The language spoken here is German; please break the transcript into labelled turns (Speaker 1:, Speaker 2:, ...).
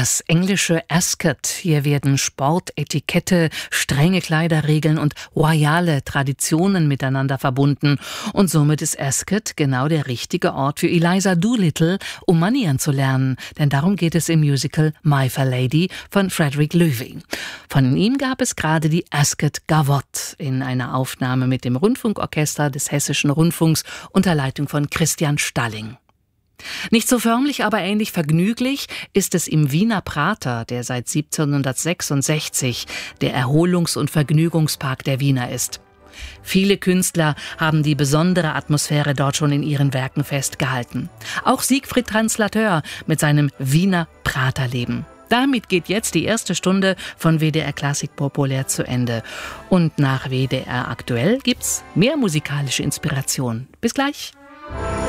Speaker 1: Das englische Ascot. Hier werden Sportetikette, strenge Kleiderregeln und royale Traditionen miteinander verbunden. Und somit ist Ascot genau der richtige Ort für Eliza Doolittle, um Manieren zu lernen. Denn darum geht es im Musical My Fair Lady von Frederick Loewe. Von ihm gab es gerade die Ascot Gavotte in einer Aufnahme mit dem Rundfunkorchester des Hessischen Rundfunks unter Leitung von Christian Stalling. Nicht so förmlich, aber ähnlich vergnüglich ist es im Wiener Prater, der seit 1766 der Erholungs- und Vergnügungspark der Wiener ist. Viele Künstler haben die besondere Atmosphäre dort schon in ihren Werken festgehalten. Auch Siegfried Translateur mit seinem Wiener Praterleben. Damit geht jetzt die erste Stunde von WDR Klassik Populär zu Ende. Und nach WDR Aktuell gibt's mehr musikalische Inspiration. Bis gleich.